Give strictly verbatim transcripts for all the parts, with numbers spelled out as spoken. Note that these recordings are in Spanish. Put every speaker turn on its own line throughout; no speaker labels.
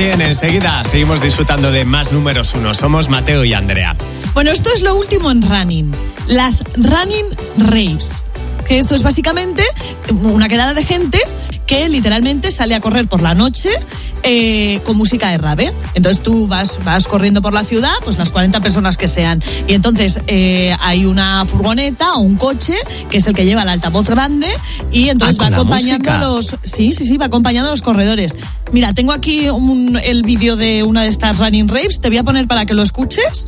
cien. Enseguida seguimos disfrutando de más números uno. Somos Mateo y Andrea.
Bueno, esto es lo último en running. Las running raves. Que esto es básicamente una quedada de gente que literalmente sale a correr por la noche eh, con música de rave. Entonces tú vas, vas corriendo por la ciudad, pues las cuarenta personas que sean. Y entonces eh, hay una furgoneta o un coche que es el que lleva el altavoz grande y entonces
ah,
va acompañando a los... Sí, sí, sí, va acompañando a los corredores. Mira, tengo aquí un, el vídeo de una de estas running raves. Te voy a poner para que lo escuches.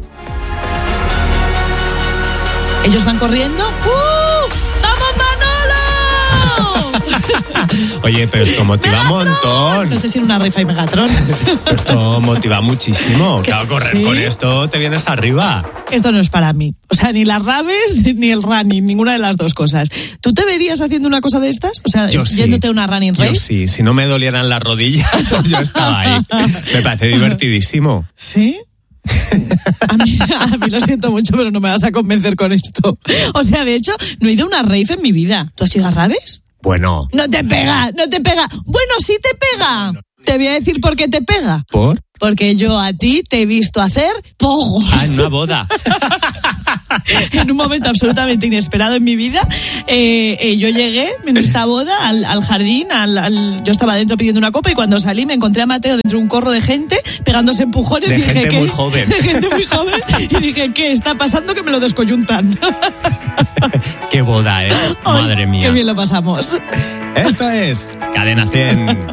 Ellos van corriendo. ¡Uh! ¡Vamos, Manolo!
Oye, pero esto motiva un montón.
No sé si en una rifa hay Megatron.
Pero esto motiva muchísimo. Claro, correr ¿sí? con esto te vienes arriba.
Esto no es para mí. O sea, ni las raves ni el running, ninguna de las dos cosas. ¿Tú te verías haciendo una cosa de estas? O sea,
yo sí.
yéndote a una running race.
Yo sí, si no me dolieran las rodillas, yo estaba ahí. Me parece divertidísimo.
¿Sí? A mí, a mí lo siento mucho, pero no me vas a convencer con esto. O sea, de hecho, no he ido a una rave en mi vida. ¿Tú has ido a raves?
Bueno.
No te pega, no te pega. Bueno, sí te pega. Te voy a decir por qué te pega.
¿Por?
Porque yo a ti te he visto hacer pogos.
Ah, en una boda.
En un momento absolutamente inesperado en mi vida, eh, eh, yo llegué en esta boda al, al jardín, al, al, yo estaba dentro pidiendo una copa y cuando salí me encontré a Mateo dentro de un corro de gente pegándose empujones
de
y dije,
gente
¿qué?
muy joven.
De gente muy joven y dije, ¿qué está pasando? Que me lo descoyuntan.
Qué boda, ¿eh? Madre
Ay,
mía.
Qué bien lo pasamos.
Esto es Cadena cien.